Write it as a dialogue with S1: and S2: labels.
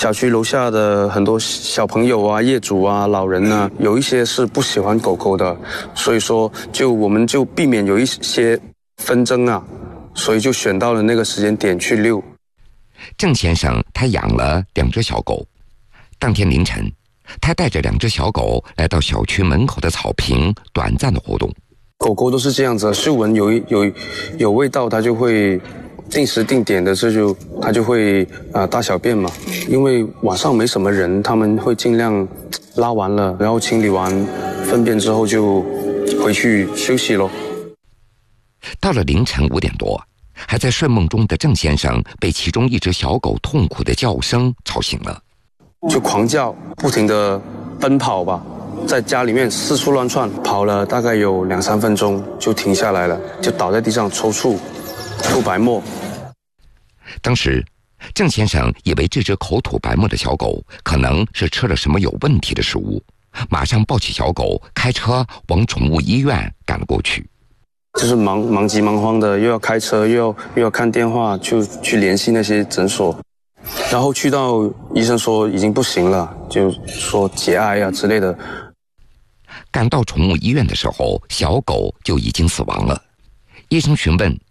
S1: 小区楼下的很多小朋友啊、业主啊、老人啊，有一些是不喜欢狗狗的，所以说我们就避免有一些纷争啊，所以就选到了那个时间点去遛。
S2: 郑先生他养了2只小狗，当天凌晨，他带着2只小狗来到小区门口的草坪，短暂的活动。
S1: 狗狗都是这样子，嗅闻有味道，它就会定时定点的，它就会大小便嘛。因为晚上没什么人，他们会尽量拉完了，然后清理完粪便之后就回去休息咯。
S2: 到了凌晨5点多，还在睡梦中的郑先生被其中一只小狗痛苦的叫声吵醒了，
S1: 就狂叫，不停的奔跑吧，在家里面四处乱窜，跑了大概有2-3分钟就停下来了，就倒在地上抽搐，吐白沫。
S2: 当时郑先生以为这只口吐白沫的小狗可能是吃了什么有问题的食物，马上抱起小狗，开车往宠物医院赶了过去。
S1: 就是忙急忙慌的，又要开车又要看电话，就去联系那些诊所，然后去到医生说已经不行了，就说节哀啊之类的。
S2: 赶到宠物医院的时候，小狗就已经死亡了。医生询问